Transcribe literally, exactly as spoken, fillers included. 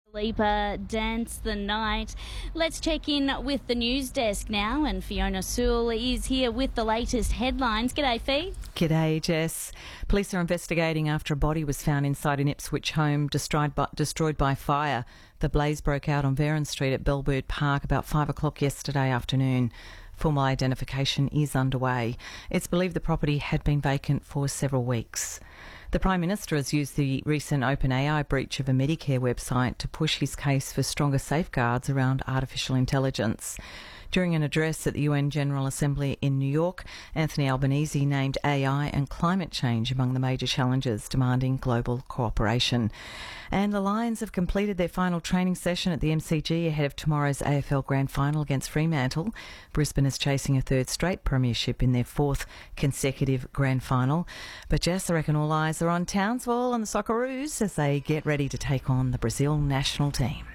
Leaper, Dance the Night. Let's check in with the news desk now, and Fiona Sewell is here with the latest headlines. G'day, Fee. G'day, Jess. Police are investigating after a body was found inside an Ipswich home destroyed by, destroyed by fire. The blaze broke out on Varon Street at Bellbird Park about five o'clock yesterday afternoon. Formal identification is underway. It's believed the property had been vacant for several weeks. The Prime Minister has used the recent OpenAI breach of a Medicare website to push his case for stronger safeguards around artificial intelligence. During an address at the U N General Assembly in New York, Anthony Albanese named A I and climate change among the major challenges demanding global cooperation. And the Lions have completed their final training session at the M C G ahead of tomorrow's A F L Grand Final against Fremantle. Brisbane is chasing a third straight premiership in their fourth consecutive Grand Final. But Jess, I reckon all eyes are on Townsville and the Socceroos as they get ready to take on the Brazil national team.